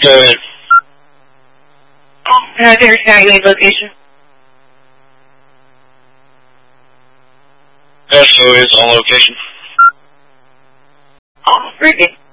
Go ahead. There's evaluate location. SO is on location. Very good.